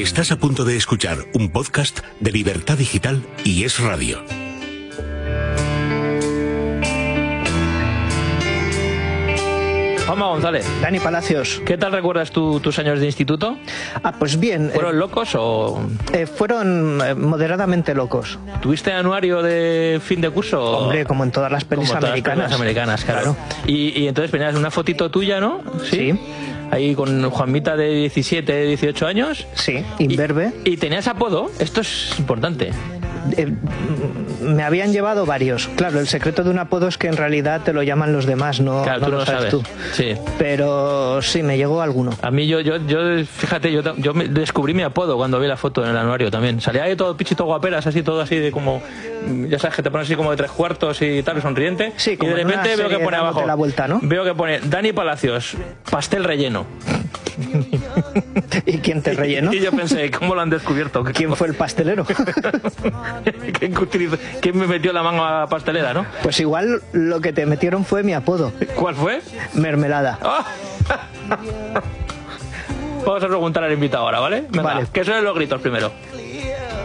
Estás a punto de escuchar un podcast de Libertad Digital y Es Radio. Juanma González. Dani Palacios. ¿Qué tal recuerdas tus años de instituto? Pues bien. ¿Fueron locos o...? Fueron moderadamente locos. ¿Tuviste anuario de fin de curso? Hombre, como en todas las pelis como americanas. Todas las pelis americanas, claro. Y entonces venías una fotito tuya, ¿no? Sí. Ahí con Juanmita de 17, 18 años. Sí, imberbe. ¿Y tenías apodo? Esto es importante. Me habían llevado varios. Claro, el secreto de un apodo es que en realidad te lo llaman los demás, no, claro, no tú lo sabes tú. Sí. Pero sí, me llegó alguno. A mí fíjate, yo descubrí mi apodo cuando vi la foto en el anuario también. Salía ahí todo pichito guaperas, así todo así de como, ya sabes que te pones así como de 3/4 y tal, sonriente. Sí, y de repente veo que pone abajo, la vuelta, ¿no? Veo que pone Dani Palacios, pastel relleno. ¿Y quién te rellenó? Y yo pensé, ¿cómo lo han descubierto? ¿Quién fue el pastelero? ¿Quién me metió la manga pastelera, no? Pues igual lo que te metieron fue mi apodo. ¿Cuál fue? Mermelada. ¡Oh! Vamos a preguntar al invitado ahora, ¿vale? Venga, vale. ¿Qué son los gritos primero?